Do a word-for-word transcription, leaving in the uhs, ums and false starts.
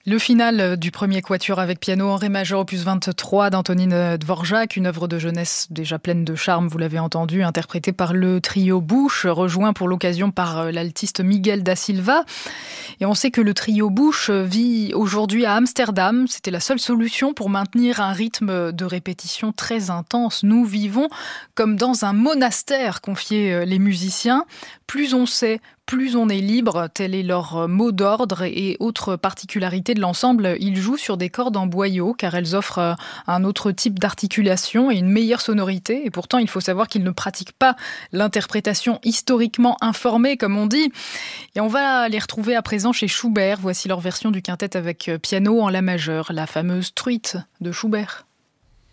Le final du premier quatuor avec piano en ré majeur opus vingt-trois d'Antonín Dvořák, une œuvre de jeunesse déjà pleine de charme, vous l'avez entendu, interprétée par le trio Bush, rejoint pour l'occasion par l'altiste Miguel da Silva. Et on sait que le trio Bush vit aujourd'hui à Amsterdam. C'était la seule solution pour maintenir un rythme de répétition très intense. Nous vivons comme dans un monastère, confiaient les musiciens. Plus on sait, plus on est libre, tel est leur mot d'ordre. Et autre particularité de l'ensemble, ils jouent sur des cordes en boyau car elles offrent un autre type d'articulation et une meilleure sonorité. Et pourtant, il faut savoir qu'ils ne pratiquent pas l'interprétation historiquement informée, comme on dit. Et on va les retrouver à présent chez Schubert. Voici leur version du quintet avec piano en la majeure, la fameuse truite de Schubert.